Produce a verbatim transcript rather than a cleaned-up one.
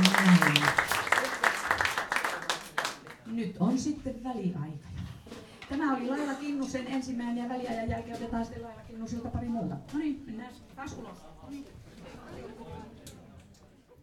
Näin. Nyt on sitten väliaika. Tämä oli Laila Kinnusen ensimmäinen ja väliajan jälkeen otetaan sitten Laila Kinnusilta pari muuta. No niin, mennään taas ulos. No niin.